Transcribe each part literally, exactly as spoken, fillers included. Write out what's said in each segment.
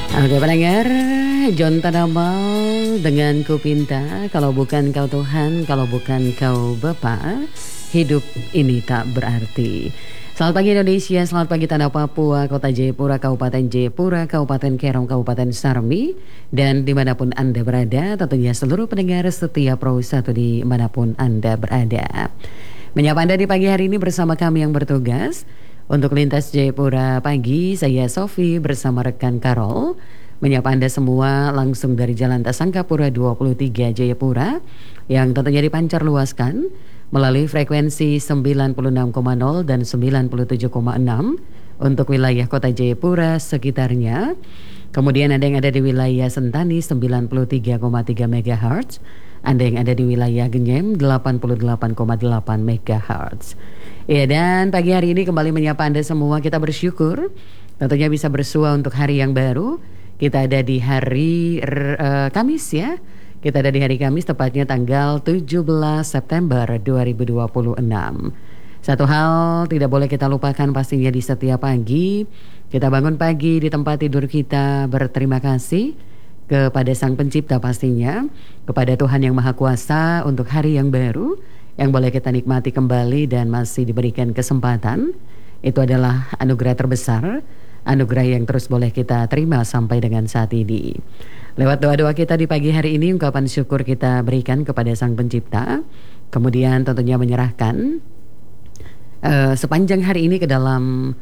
Oke pendengar, John Tanamal dengan Ku Pinta. Kalau bukan kau Tuhan, kalau bukan kau Bapa, hidup ini tak berarti. Selamat pagi Indonesia, selamat pagi Tanah Papua, Kota Jayapura, Kabupaten Jayapura, Kabupaten Kerong, Kabupaten Sarmi, dan dimanapun Anda berada, tentunya seluruh pendengar setia Pro satu dimanapun Anda berada. Menyapa Anda di pagi hari ini bersama kami yang bertugas. Untuk Lintas Jayapura pagi, saya Sofi bersama rekan Karol menyapa Anda semua langsung dari Jalan Tasangkapura dua puluh tiga Jayapura yang tentunya dipancar luaskan melalui frekuensi sembilan puluh enam koma nol dan sembilan puluh tujuh koma enam untuk wilayah Kota Jayapura sekitarnya. Kemudian ada yang ada di wilayah Sentani sembilan puluh tiga koma tiga megahertz, Anda yang ada di wilayah Genyem delapan puluh delapan koma delapan megahertz. Ya, dan pagi hari ini kembali menyapa Anda semua. Kita bersyukur tentunya bisa bersua untuk hari yang baru. Kita ada di hari uh, Kamis ya. Kita ada di hari Kamis tepatnya tanggal tujuh belas September dua ribu dua puluh enam. Satu hal tidak boleh kita lupakan pastinya di setiap pagi. Kita bangun pagi di tempat tidur kita berterima kasih kepada Sang Pencipta pastinya, kepada Tuhan Yang Maha Kuasa untuk hari yang baru yang boleh kita nikmati kembali dan masih diberikan kesempatan. Itu adalah anugerah terbesar, anugerah yang terus boleh kita terima sampai dengan saat ini. Lewat doa-doa kita di pagi hari ini, ungkapan syukur kita berikan kepada Sang Pencipta. Kemudian tentunya menyerahkan uh, sepanjang hari ini ke dalam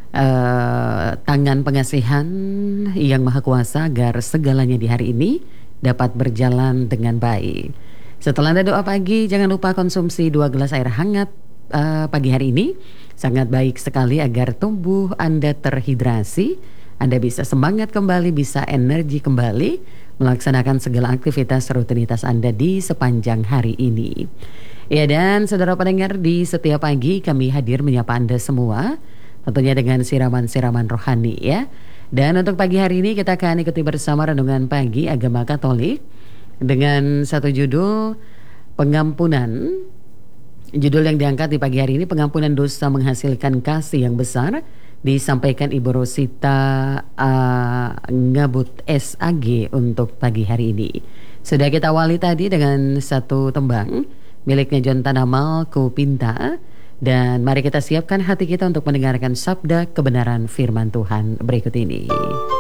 uh, tangan pengasihan Yang Maha Kuasa agar segalanya di hari ini dapat berjalan dengan baik. Setelah Anda doa pagi, jangan lupa konsumsi dua gelas air hangat uh, pagi hari ini. Sangat baik sekali agar tubuh Anda terhidrasi, Anda bisa semangat kembali, bisa energi kembali melaksanakan segala aktivitas rutinitas Anda di sepanjang hari ini. Ya, dan saudara pendengar, di setiap pagi kami hadir menyapa Anda semua, tentunya dengan siraman-siraman rohani ya. Dan untuk pagi hari ini kita akan ikuti bersama renungan pagi agama Katolik dengan satu judul pengampunan. Judul yang diangkat di pagi hari ini, pengampunan dosa menghasilkan kasih yang besar, disampaikan Ibu Rosita uh, Ngabut S A G untuk pagi hari ini. Sudah kita awali tadi dengan satu tembang miliknya John Tanamal, Ku Pinta. Dan mari kita siapkan hati kita untuk mendengarkan sabda kebenaran firman Tuhan berikut ini.